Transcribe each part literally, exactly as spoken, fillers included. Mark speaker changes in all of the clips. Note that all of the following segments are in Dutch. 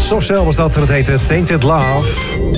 Speaker 1: Softcell was dat en het heette Tainted Love.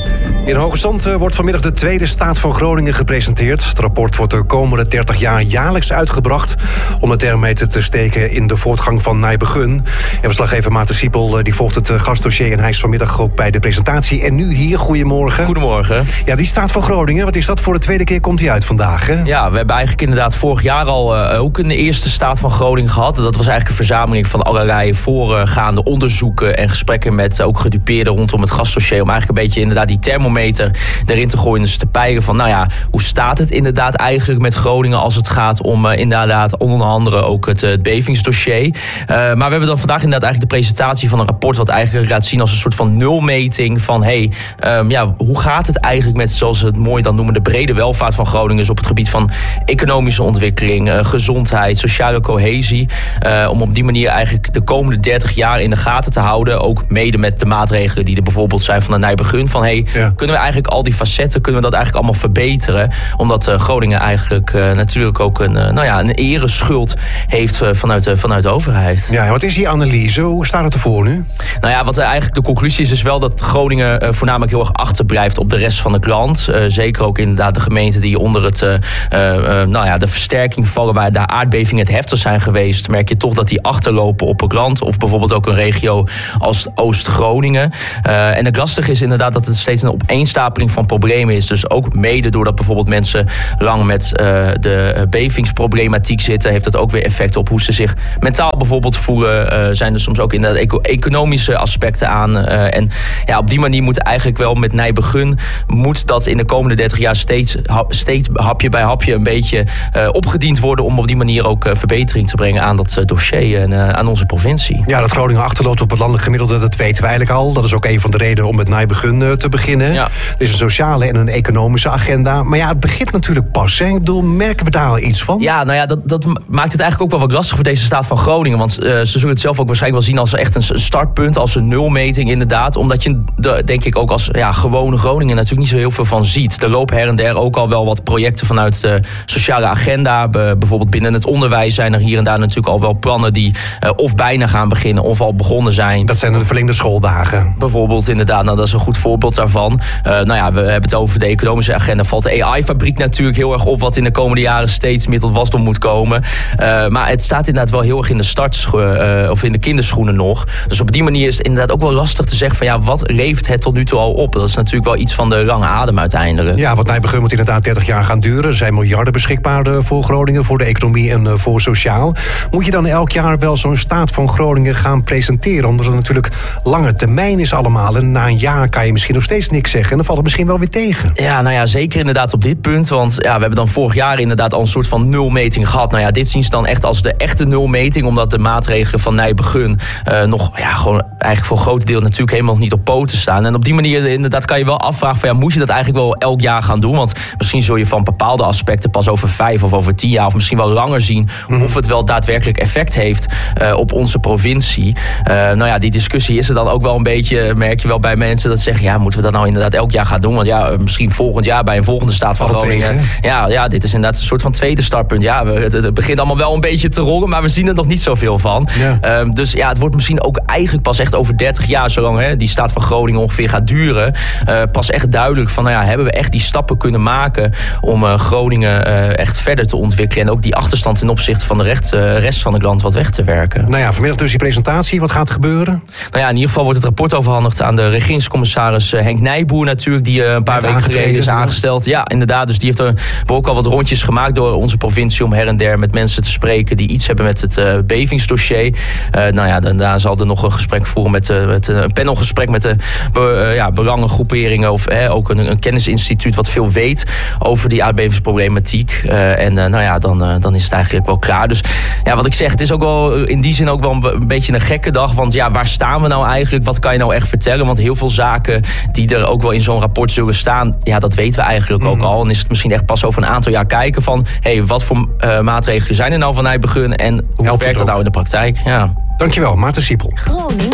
Speaker 1: In Hoge Zand wordt vanmiddag de tweede staat van Groningen gepresenteerd. Het rapport wordt de komende dertig jaar jaarlijks uitgebracht om de thermometer te steken in de voortgang van Nijbegun. En verslaggever Maarten Siepel die volgt het gastdossier en hij is vanmiddag ook bij de presentatie. En nu hier, goedemorgen.
Speaker 2: Goedemorgen.
Speaker 1: Ja, die staat van Groningen, wat is dat? Voor de tweede keer komt die uit vandaag, hè?
Speaker 2: Ja, we hebben eigenlijk inderdaad vorig jaar al uh, ook een eerste staat van Groningen gehad. Dat was eigenlijk een verzameling van allerlei voorgaande onderzoeken en gesprekken met ook gedupeerden rondom het gasdossier. Om eigenlijk een beetje inderdaad die thermometer erin te gooien. Dus te peilen van, nou ja, hoe staat het inderdaad eigenlijk met Groningen als het gaat om uh, inderdaad onder andere ook het, het bevingsdossier. Uh, maar we hebben dan vandaag inderdaad eigenlijk de presentatie van een rapport wat eigenlijk laat zien als een soort van nulmeting van, hey, um, ja, hoe gaat het eigenlijk met, zoals we het mooi dan noemen, de brede welvaart van Groningen, dus op het gebied van economische ontwikkeling, uh, gezondheid, sociale cohesie, uh, om op die manier eigenlijk de komende dertig jaar in de gaten te houden, ook mede met de maatregelen die er bijvoorbeeld zijn van de Nijbegun, van hey, ja. kunnen we eigenlijk al die facetten, kunnen we dat eigenlijk allemaal verbeteren, omdat uh, Groningen eigenlijk uh, natuurlijk ook een, uh, nou ja, een ereschuld heeft uh, vanuit, uh, vanuit de overheid.
Speaker 1: Ja, wat is die analyse? Hoe staat het ervoor nu? Nou
Speaker 2: ja, wat uh, eigenlijk de conclusie is, is wel dat Groningen uh, voornamelijk heel erg achterblijft op de rest van het land. Uh, zeker ook inderdaad de gemeenten die onder het, uh, uh, nou ja, de versterking vallen, waar de aardbevingen het heftig zijn geweest, merk je toch dat die achterlopen op het land. Of bijvoorbeeld ook een regio als Oost-Groningen. Uh, en het lastige is inderdaad dat het steeds een opeenstapeling van problemen is. Dus ook mede doordat bijvoorbeeld mensen lang met uh, de bevingsproblematiek zitten, heeft dat ook weer effect op hoe ze zich mentaal bijvoorbeeld voelen. Uh, zijn er soms ook inderdaad eco- economische aspecten aan. Uh, en ja, op die manier moet eigenlijk wel met Nijbegun, moet dat in de komende dertig jaar steeds, ha- steeds hapje bij hapje een beetje uh, opgediend worden om op die manier ook uh, verbetering te brengen aan dat uh, dossier en uh, aan onze provincie.
Speaker 1: Ja, dat Groningen achterloopt op het landelijk gemiddelde, dat weten we eigenlijk al. Dat is ook een van de redenen om met Nijbegun uh, te beginnen. Ja. Er is een sociale en een economische agenda. Maar ja, het begint natuurlijk pas. Hè? Ik bedoel, merken we daar al iets van?
Speaker 2: Ja, nou ja, dat, dat maakt het eigenlijk ook wel wat lastig voor deze staat van Groningen. Want uh, ze zullen het zelf ook waarschijnlijk wel zien als echt een startpunt, als een nulmeting inderdaad. Omdat je er, denk ik, ook als ja, gewone Groningen natuurlijk niet zo heel veel van ziet. Er lopen her en der ook al wel wat projecten vanuit de sociale agenda. Be, bijvoorbeeld binnen het onderwijs zijn er hier en daar natuurlijk al wel plannen die uh, of bijna gaan beginnen of al begonnen zijn.
Speaker 1: Dat zijn de verlengde schooldagen.
Speaker 2: Bijvoorbeeld, inderdaad. Nou, dat is een goed voorbeeld daarvan. Uh, nou ja, we hebben het over de economische agenda. Valt de A I-fabriek natuurlijk heel erg op, wat in de komende jaren steeds meer tot wasdom moet komen. Uh, maar het staat inderdaad wel heel erg in de startschoenen, uh, of in de kinderschoenen nog. Dus op die manier is het inderdaad ook wel lastig te zeggen van ja, wat levert het tot nu toe al op? Dat is natuurlijk wel iets van de lange adem uiteindelijk.
Speaker 1: Ja, wat Nijbegun moet inderdaad dertig jaar gaan duren. Er zijn miljarden beschikbaar voor Groningen, voor de economie en voor sociaal. Moet je dan elk jaar wel zo'n staat van Groningen gaan presenteren? Omdat het natuurlijk lange termijn is allemaal. En na een jaar kan je misschien nog steeds niks zeggen. En dan valt het misschien wel weer tegen.
Speaker 2: Ja, nou ja, zeker inderdaad op dit punt. Want ja, we hebben dan vorig jaar inderdaad al een soort van nulmeting gehad. Nou ja, dit zien ze dan echt als de echte nulmeting. Omdat de maatregelen van Nijbegun uh, nog ja, gewoon eigenlijk voor een groot deel natuurlijk helemaal niet op poten staan. En op die manier inderdaad kan je wel afvragen van ja, moet je dat eigenlijk wel elk jaar gaan doen? Want misschien zul je van bepaalde aspecten pas over vijf of over tien jaar of misschien wel langer zien mm-hmm. of het wel daadwerkelijk effect heeft uh, op onze provincie. Uh, nou ja, die discussie is er dan ook wel een beetje, merk je wel bij mensen dat zeggen, ja, moeten we dat nou inderdaad elk jaar gaan doen? Want ja, misschien volgend jaar bij een volgende staat van Groningen. Ja, ja, dit is inderdaad een soort van tweede startpunt. Ja, we, het, het begint allemaal wel een beetje te rollen, maar we zien er nog niet zoveel van. Ja. Um, dus ja, het wordt misschien ook eigenlijk pas echt over dertig jaar, zolang hè, die staat van Groningen ongeveer gaat duren, uh, pas echt duidelijk van, nou ja, hebben we echt die stappen kunnen maken om uh, Groningen uh, echt verder te ontwikkelen en ook die achterstand ten opzichte van de recht, uh, rest van het land wat weg te werken.
Speaker 1: Nou ja, vanmiddag dus die presentatie. Wat gaat er gebeuren?
Speaker 2: Nou ja, in ieder geval wordt het rapport overhandigd aan de regeringscommissaris uh, Henk Nijboer natuurlijk, die uh, een paar weken geleden is aangesteld. Ja, inderdaad. Dus die heeft er ook al wat rondjes gemaakt door onze provincie om her en der met mensen te spreken die iets hebben met het uh, bevingsdossier. Uh, nou ja, daarna zal er nog een gesprek voeren met, uh, met uh, een panelgesprek met de be, uh, ja, belangengroeperingen of uh, ook een, een kennisinstituut wat veel weet over die aardbevingsproblematiek. Uh, en uh, nou ja, dan, uh, dan is het eigenlijk wel klaar. Dus ja, wat ik zeg, het is ook wel in die zin ook wel een, een beetje een gekke dag. Want ja, waar staan we nou eigenlijk? Wat kan je nou echt vertellen? Want heel veel zaken die er ook wel in zo'n rapport zullen staan, ja, dat weten we eigenlijk ook al. En is het misschien echt pas over een aantal jaar kijken van, hé, hey, wat voor uh, maatregelen zijn er nou van Nijbegun en hoe Helpt werkt dat nou in de praktijk? Ja.
Speaker 1: Dankjewel, Maarten Siepel.